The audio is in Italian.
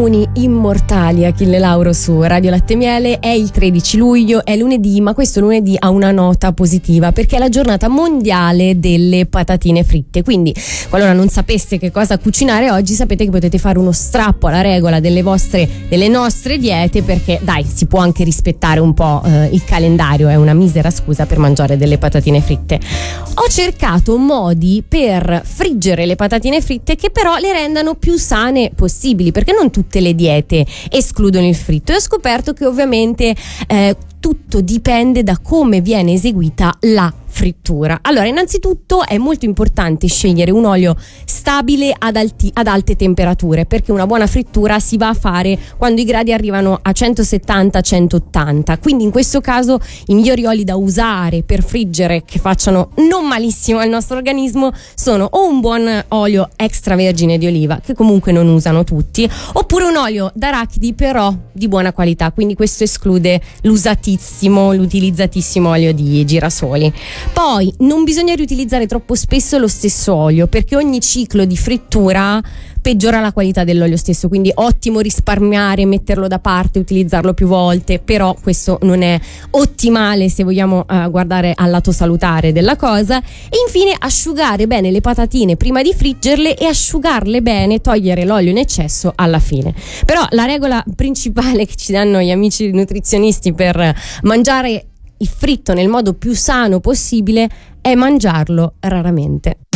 auguri immortali a Achille Lauro su Radio Latte Miele. È il 13 luglio, è lunedì, ma questo lunedì ha una nota positiva perché è la giornata mondiale delle patatine fritte. Quindi, qualora non sapeste che cosa cucinare oggi, sapete che potete fare uno strappo alla regola delle nostre diete, perché dai, si può anche rispettare un po' il calendario, è una misera scusa per mangiare delle patatine fritte. Ho cercato modi per friggere le patatine fritte che però le rendano più sane possibili, perché non tutte le diete escludono il fritto, e ho scoperto che ovviamente tutto dipende da come viene eseguita la frittura. Allora, innanzitutto è molto importante scegliere un olio stabile ad alte temperature, perché una buona frittura si va a fare quando i gradi arrivano a 170-180. Quindi in questo caso i migliori oli da usare per friggere, che facciano non malissimo al nostro organismo, sono o un buon olio extravergine di oliva, che comunque non usano tutti, oppure un olio d'arachidi però di buona qualità. Quindi questo esclude l'utilizzatissimo olio di girasoli. Poi non bisogna riutilizzare troppo spesso lo stesso olio, perché ogni ciclo di frittura peggiora la qualità dell'olio stesso, quindi ottimo risparmiare, metterlo da parte, utilizzarlo più volte, però questo non è ottimale se vogliamo guardare al lato salutare della cosa. E infine asciugare bene le patatine prima di friggerle e asciugarle bene, togliere l'olio in eccesso alla fine. Però la regola principale che ci danno gli amici nutrizionisti per mangiare il fritto nel modo più sano possibile è mangiarlo raramente.